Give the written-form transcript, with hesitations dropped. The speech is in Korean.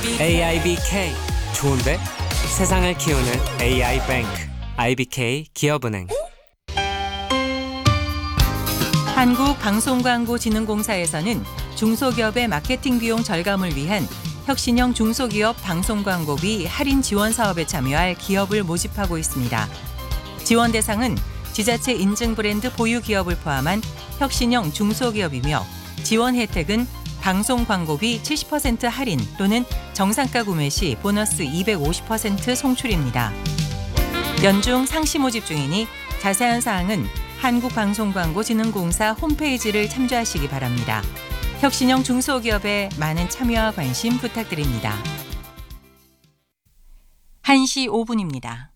AIBK 좋은데? 세상을 키우는 AI뱅크 IBK 기업은행. 한국방송광고진흥공사에서는 중소기업의 마케팅 비용 절감을 위한 혁신형 중소기업 방송광고비 할인 지원 사업에 참여할 기업을 모집하고 있습니다. 지원 대상은 지자체 인증 브랜드 보유 기업을 포함한 혁신형 중소기업이며 지원 혜택은 방송 광고비 70% 할인 또는 정상가 구매 시 보너스 250% 송출입니다. 연중 상시 모집 중이니 자세한 사항은 한국방송광고진흥공사 홈페이지를 참조하시기 바랍니다. 혁신형 중소기업에 많은 참여와 관심 부탁드립니다. 1시 5분입니다.